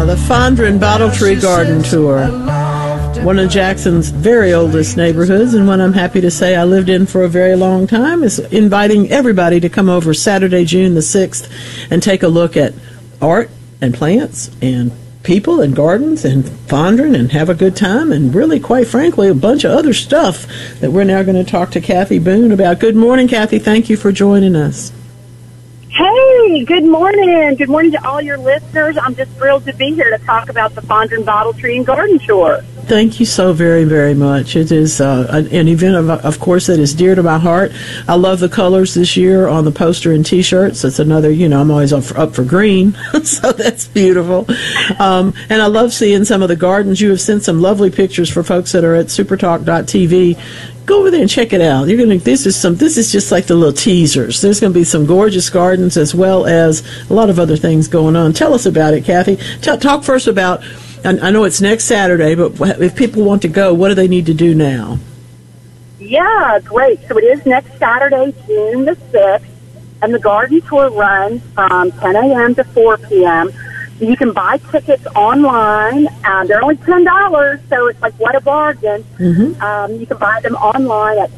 The Fondren Bottle Tree Garden Tour, one of Jackson's very oldest neighborhoods, and one I'm happy to say I lived in for a very long time, is inviting everybody to come over Saturday, June the 6th, and take a look at art and plants and people and gardens and Fondren and have a good time, and really, quite frankly, a bunch of other stuff that we're now going to talk to Kathy Boone about. Good morning, Kathy. Thank you for joining us. Hey, good morning. Good morning to all your listeners. I'm just thrilled to be here to talk about the Fondren Bottle Tree and Garden Tour. Thank you so very, very much. It is an event, of course, that is dear to my heart. I love the colors this year on the poster and T-shirts. It's another, I'm always up for green, so that's beautiful. And I love seeing some of the gardens. You have sent some lovely pictures for folks that are at supertalk.tv. Go over there and check it out. This is just like the little teasers. There's going to be some gorgeous gardens as well as a lot of other things going on. Tell us about it, Kathy. Talk first about, I know it's next Saturday, but if people want to go, what do they need to do now? Yeah, great. So it is next Saturday, June the 6th, and the garden tour runs from 10 a.m. to 4 p.m. You can buy tickets online. They're only $10, so it's like, what a bargain. Mm-hmm. You can buy them online at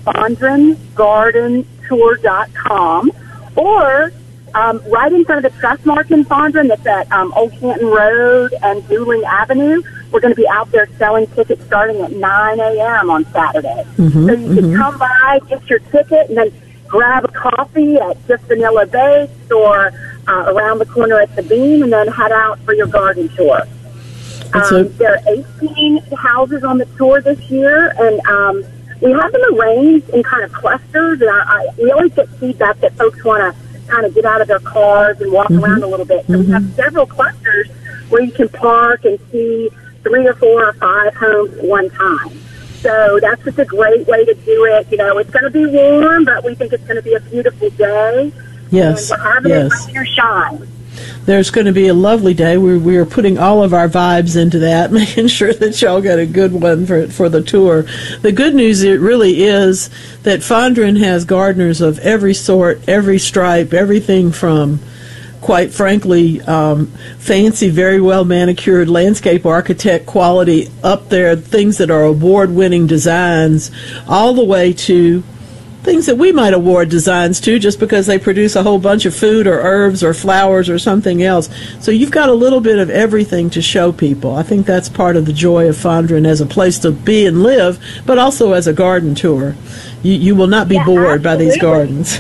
FondrenGardenTour.com, or right in front of the Trustmark in Fondren that's at Old Canton Road and Dueling Avenue. We're going to be out there selling tickets starting at 9 a.m. on Saturday. Mm-hmm. So you can come by, get your ticket, and then grab a coffee at Just Vanilla Baked or around the corner at the Beam, and then head out for your garden tour. There are 18 houses on the tour this year, and we have them arranged in kind of clusters. And we always get feedback that folks want to kind of get out of their cars and walk around a little bit. So we have several clusters where you can park and see 3 or 4 or 5 homes at one time. So that's just a great way to do it. It's going to be warm, but we think it's going to be a beautiful day. Yes. And we're having it rain or shine. There's going to be a lovely day. We are putting all of our vibes into that, making sure that y'all got a good one for the tour. The good news, it really is that Fondren has gardeners of every sort, every stripe, everything from, quite frankly, fancy, very well manicured landscape architect quality up there, things that are award-winning designs, all the way to things that we might award designs to just because they produce a whole bunch of food or herbs or flowers or something else. So you've got a little bit of everything to show people. I think that's part of the joy of Fondren as a place to be and live, but also as a garden tour. You will not be bored by these gardens.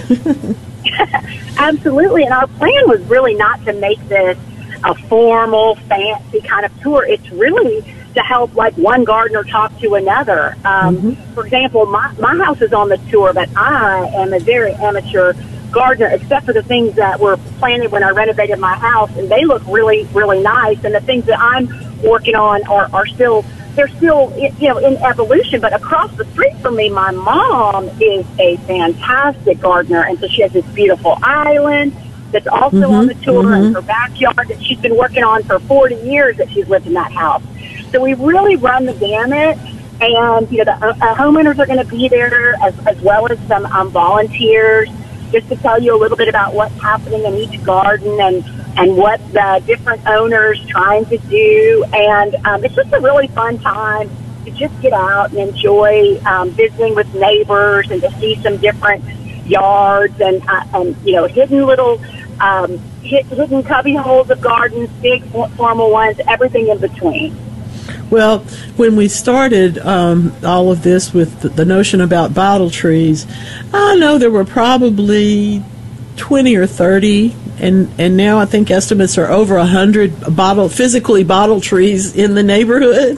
Absolutely, and our plan was really not to make this a formal, fancy kind of tour. It's really to help, like, one gardener talk to another. For example, my house is on the tour, but I am a very amateur gardener, except for the things that were planted when I renovated my house, and they look really, really nice. And the things that I'm working on are still, they're still, in evolution. But across the street from me, my mom is a fantastic gardener, and so she has this beautiful island that's also on the tour, and her backyard that she's been working on for 40 years that she's lived in that house. So we really run the gamut, and the homeowners are going to be there as well as some volunteers, just to tell you a little bit about what's happening in each garden and what the different owners trying to do. And it's just a really fun time to just get out and enjoy visiting with neighbors and to see some different yards and hidden little hidden cubby holes of gardens, big formal ones, everything in between. Well, when we started all of this with the notion about bottle trees, I know there were probably 20 or 30, and now I think estimates are over 100 physically bottle trees in the neighborhood.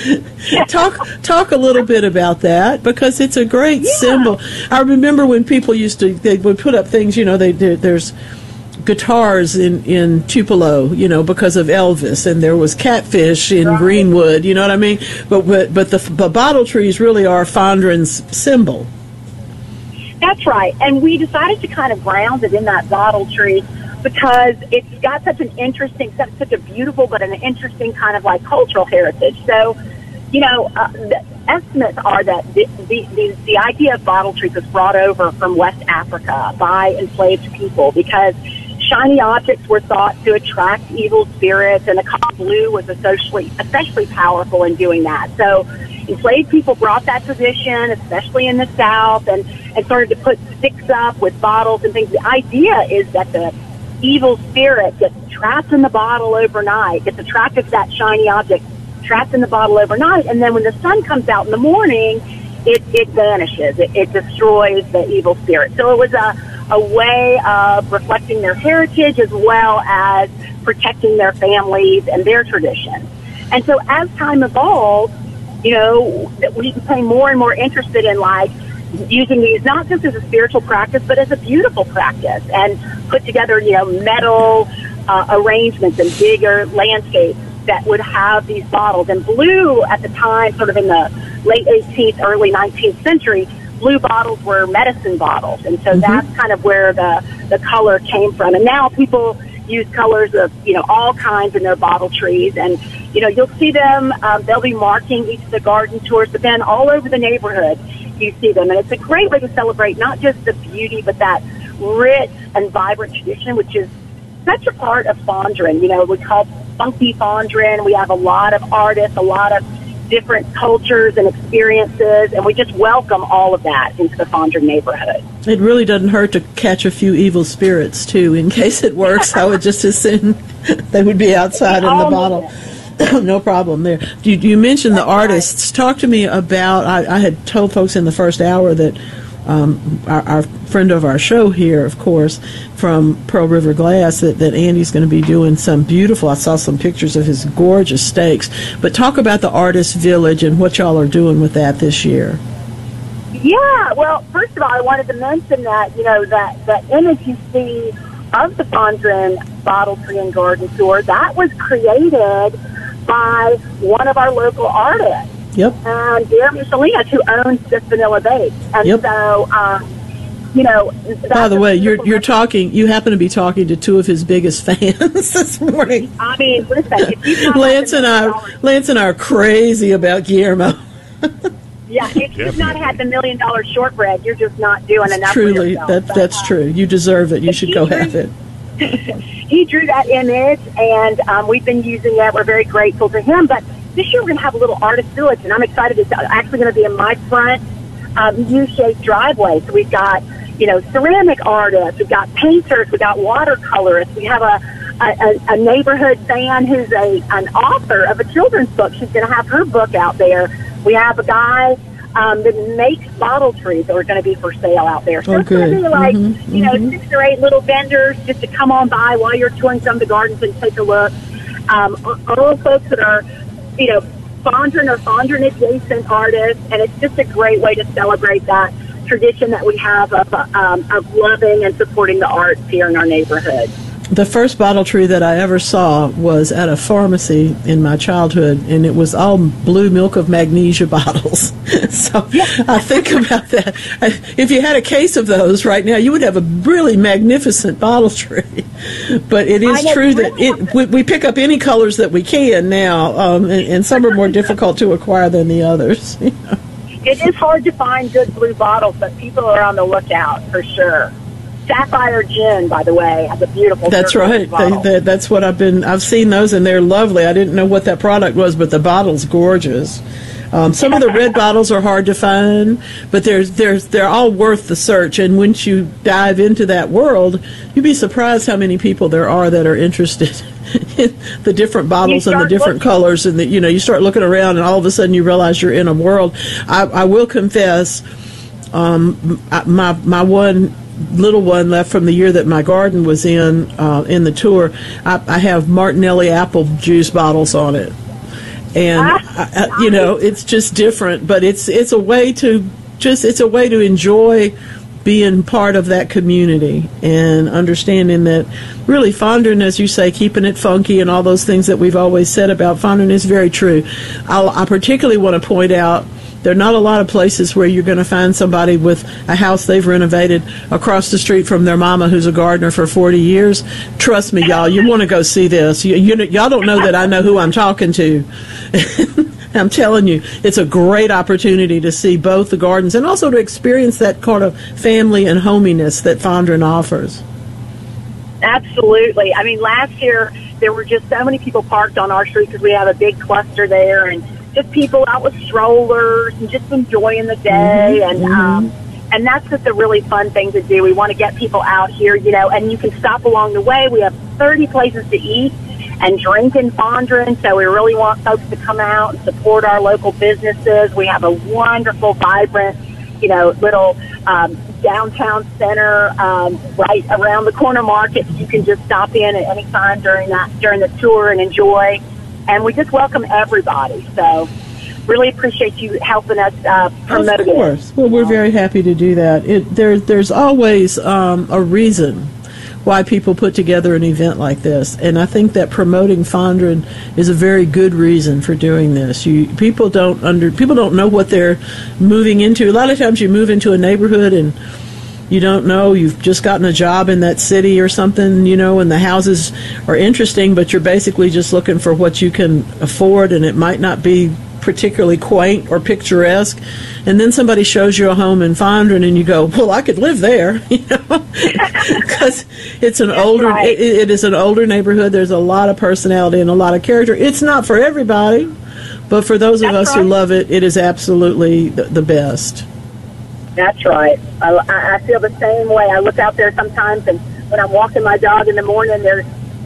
Talk a little bit about that, because it's a great symbol. I remember when people they would put up things, there's guitars in Tupelo, because of Elvis, and there was catfish in Greenwood, you know what I mean? But the bottle trees really are Fondren's symbol. That's right, and we decided to kind of ground it in that bottle tree because it's got such a beautiful but an interesting kind of like cultural heritage. So, the estimates are that the idea of bottle trees was brought over from West Africa by enslaved people because shiny objects were thought to attract evil spirits, and the color blue was especially powerful in doing that. So enslaved people brought that tradition, especially in the South, and started to put sticks up with bottles and things. The idea is that the evil spirit gets trapped in the bottle overnight, gets attracted to that shiny object, trapped in the bottle overnight, and then when the sun comes out in the morning, it vanishes. It destroys the evil spirit. So it was a way of reflecting their heritage as well as protecting their families and their traditions. And so as time evolved, you know, we became more and more interested in, like, using these not just as a spiritual practice, but as a beautiful practice, and put together, you know, metal arrangements and bigger landscapes that would have these bottles. And blue at the time, sort of in the late 18th, early 19th century, blue bottles were medicine bottles. And so that's kind of where the color came from. And now people use colors of, you know, all kinds in their bottle trees. And, you know, you'll see them, they'll be marking each of the garden tours, but then all over the neighborhood you see them. And it's a great way to celebrate not just the beauty, but that rich and vibrant tradition, which is such a part of Fondren. You know, we call funky Fondren. We have a lot of artists, a lot of different cultures and experiences, and we just welcome all of that into the Fondren neighborhood. It really doesn't hurt to catch a few evil spirits, too. In case it works, I would just assume they would be outside in the bottle. No problem there. You mentioned the artists. Talk to me about, I had told folks in the first hour that our friend of our show here, of course, from Pearl River Glass, that Andy's going to be doing some beautiful, I saw some pictures of his gorgeous steaks. But talk about the Artist Village and what y'all are doing with that this year. Yeah, well, first of all, I wanted to mention that, you know, that image you see of the Fondren Bottle Tree and Garden Tour, that was created by one of our local artists. Yep. And Jeremy Salinas, who owns Just Vanilla Bake. And so, you know. By the way, you're talking, you happen to be talking to two of his biggest fans this morning. I mean, listen, if you Lance and I are crazy about Guillermo. Yeah, if you've not had the $1 million shortbread, you're just not doing enough for yourself. That's true. You deserve it. You should go have it. He drew that image, and we've been using it. We're very grateful to him. But this year we're going to have a little artist village, and I'm excited. It's actually going to be in my front U-shaped driveway. So we've got, you know, ceramic artists, we've got painters, we've got watercolorists. We have a neighborhood fan who's an author of a children's book. She's going to have her book out there. We have a guy that makes bottle trees that are going to be for sale out there. So it's going to be like, you know, 6 or 8 little vendors just to come on by while you're touring some of the gardens and take a look. All folks that are, you know, Fondren or Fondren adjacent artists, and it's just a great way to celebrate that tradition that we have of loving and supporting the arts here in our neighborhood. The first bottle tree that I ever saw was at a pharmacy in my childhood, and it was all blue milk of magnesia bottles. So I think about that. If you had a case of those right now, you would have a really magnificent bottle tree. But it is true that we pick up any colors that we can now, and some are more difficult to acquire than the others. You know? It is hard to find good blue bottles, but people are on the lookout for sure. Sapphire Gin, by the way, has a beautiful. That's right. That's what I've seen those, and they're lovely. I didn't know what that product was, but the bottle's gorgeous. Some of the red bottles are hard to find, but they're all worth the search. And once you dive into that world, you'd be surprised how many people there are that are interested in the different bottles and the different colors. And you start looking around, and all of a sudden you realize you're in a world. I will confess, my one little one left from the year that my garden was in the tour, I have Martinelli apple juice bottles on it, and it's just different, but it's a way to enjoy being part of that community and understanding that really Fondren, as you say, keeping it funky and all those things that we've always said about Fondren is very true. I particularly want to point out there are not a lot of places where you're going to find somebody with a house they've renovated across the street from their mama who's a gardener for 40 years. Trust me, y'all, you want to go see this. Y'all don't know that I know who I'm talking to. I'm telling you, it's a great opportunity to see both the gardens and also to experience that kind of family and hominess that Fondren offers. Absolutely. I mean, last year there were just so many people parked on our street because we have a big cluster there, and just people out with strollers and just enjoying the day. And that's just a really fun thing to do. We want to get people out here, you know, and you can stop along the way. We have 30 places to eat and drink in Fondren, so we really want folks to come out and support our local businesses. We have a wonderful, vibrant, you know, little downtown center right around the corner market. You can just stop in at any time during the tour and enjoy. And we just welcome everybody. So really appreciate you helping us promote it. Of course. Well, we're very happy to do that. There's always a reason why people put together an event like this, and I think that promoting Fondren is a very good reason for doing this. People don't know what they're moving into. A lot of times you move into a neighborhood and you don't know, you've just gotten a job in that city or something, you know, and the houses are interesting, but you're basically just looking for what you can afford, and it might not be particularly quaint or picturesque, and then somebody shows you a home in Fondren and you go, well, I could live there, you know, because it's an older, it is an older neighborhood. There's a lot of personality and a lot of character. It's not for everybody, but for those of us who love it, it is absolutely the best. That's right. I feel the same way. I look out there sometimes, and when I'm walking my dog in the morning, there's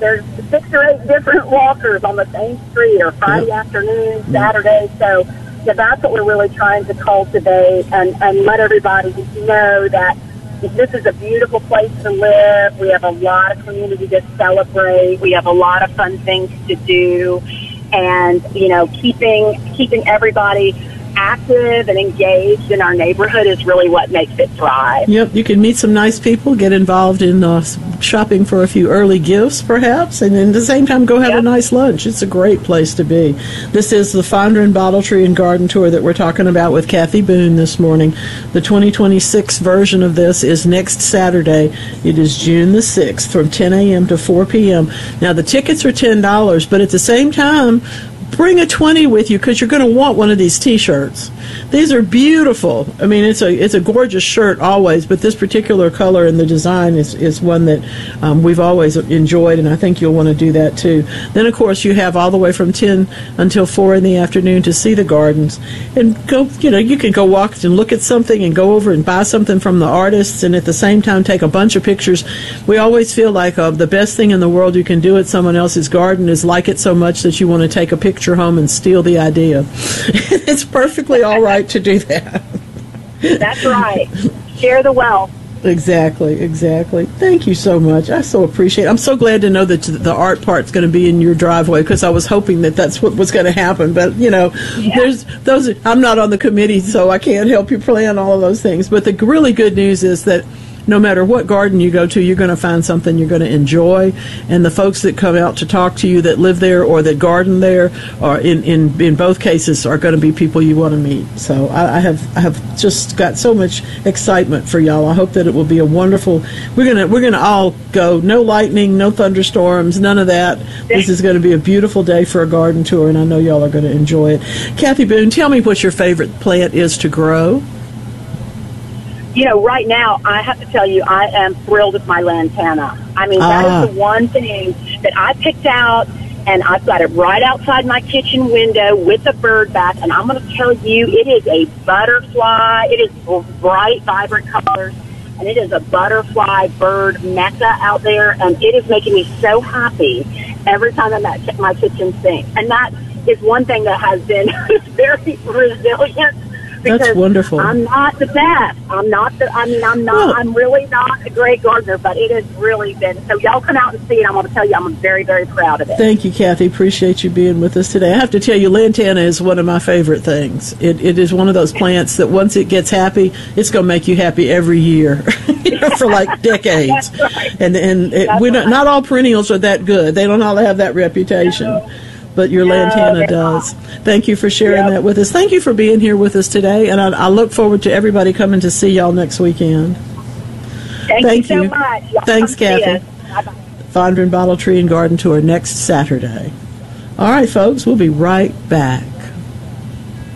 6 or 8 different walkers on the same street, or Friday afternoon, Saturday. So that's what we're really trying to cultivate and let everybody know that this is a beautiful place to live. We have a lot of community to celebrate. We have a lot of fun things to do. And, you know, keeping everybody active and engaged in our neighborhood is really what makes it thrive. Yep, you can meet some nice people, get involved in shopping for a few early gifts, perhaps, and at the same time go have a nice lunch. It's a great place to be. This is the Fondren Bottle Tree and Garden Tour that we're talking about with Kathy Boone this morning. The 2026 version of this is next Saturday. It is June the 6th from 10 a.m. to 4 p.m. Now, the tickets are $10, but at the same time, bring a 20 with you, because you're going to want one of these T-shirts. These are beautiful. I mean, it's a gorgeous shirt always, but this particular color and the design is one that we've always enjoyed, and I think you'll want to do that too. Then, of course, you have all the way from 10 until 4 in the afternoon to see the gardens, and go. You know, you can go walk and look at something and go over and buy something from the artists, and at the same time take a bunch of pictures. We always feel like the best thing in the world you can do at someone else's garden is like it so much that you want to take a picture home and steal the idea. It's perfectly all right to do that. That's right. Share the wealth. Exactly. Thank you so much. I so appreciate it. I'm so glad to know that the art part's going to be in your driveway, because I was hoping that that's what was going to happen. But, you know, there's those. I'm not on the committee, so I can't help you plan all of those things. But the really good news is that no matter what garden you go to, you're going to find something you're going to enjoy. And the folks that come out to talk to you that live there or that garden there, or in both cases, are going to be people you want to meet. So I have just got so much excitement for y'all. I hope that it will be a wonderful. We're gonna all go. No lightning, no thunderstorms, none of that. This is going to be a beautiful day for a garden tour, and I know y'all are going to enjoy it. Kathy Boone, tell me what your favorite plant is to grow. You know, right now, I have to tell you, I am thrilled with my lantana. I mean, that is the one thing that I picked out, and I've got it right outside my kitchen window with a bird bath, and I'm going to tell you, it is a butterfly. It is bright, vibrant colors, and it is a butterfly bird mecca out there, and it is making me so happy every time I'm at my kitchen sink. And that is one thing that has been very resilient. That's wonderful. I'm not the best. I'm really not a great gardener, but it has really been. So y'all come out and see it. I'm going to tell you, I'm very, very proud of it. Thank you, Kathy. Appreciate you being with us today. I have to tell you, lantana is one of my favorite things. It is one of those plants that once it gets happy, it's going to make you happy every year, you know, for like decades. That's right. Not all perennials are that good. They don't all have that reputation. No. But your lantana does. Thank you for sharing that with us. Thank you for being here with us today, and I look forward to everybody coming to see y'all next weekend. Thank you so much. Thanks, Kathy. Fondren Bottle Tree and Garden Tour next Saturday. All right, folks, we'll be right back.